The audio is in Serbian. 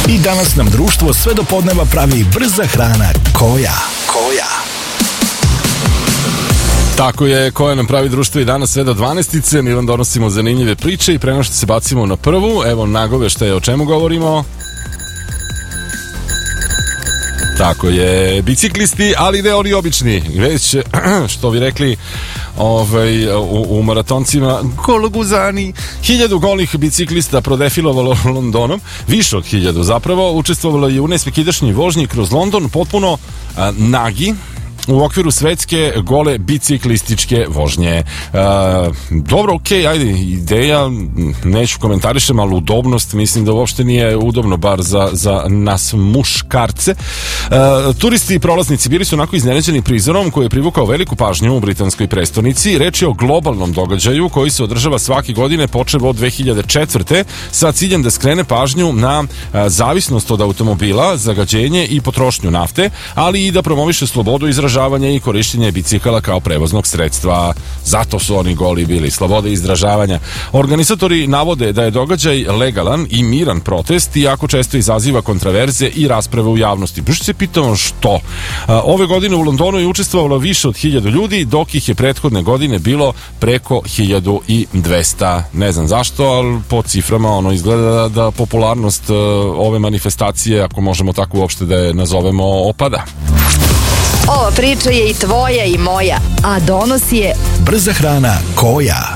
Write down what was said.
I danas nam društvo sve do podneva pravi brza hrana Koja. Tako je, Koja nam pravi društvo i danas sve do 12-ice. Mi vam donosimo zanimljive priče i pre nego što se bacimo na prvu, evo nagoveštaje o čemu govorimo. Tako je, biciklisti, ali ne oni obični, već što bi rekli u maratoncima gologuzani. 1000 golih biciklista prodefilovalo Londonom, više od 1000 zapravo, učestvovalo je u nesvekidašnjoj vožnji kroz London, potpuno nagi, u okviru svetske gole biciklističke vožnje. Dobro, okej, ajde, ideja, neću komentarišem, ali udobnost, mislim da uopšte nije udobno, bar za nas muškarce. Turisti i prolaznici bili su onako iznenađeni prizorom koji je privukao veliku pažnju u britanskoj prestonici. Reč je o globalnom događaju koji se održava svake godine počev od 2004. sa ciljem da skrene pažnju na zavisnost od automobila, zagađenje i potrošnju nafte, ali i da promoviše slobodu izražavanja i korišćenje bicikala kao prevoznog sredstva. Zato su oni goli bili, sloboda izražavanja. Organizatori navode da je događaj legalan i miran protest, iako često izaziva kontraverze i rasprave u javnosti. Baš se pitamo što. Ove godine u Londonu je učestvovalo više od 1000 ljudi, dok ih je prethodne godine bilo preko 1200. Ne znam zašto, ali po ciframa izgleda da popularnost ove manifestacije, ako možemo tako uopšte da je nazovemo, opada. Ova priča je i tvoja i moja, a donos je brza hrana Koja.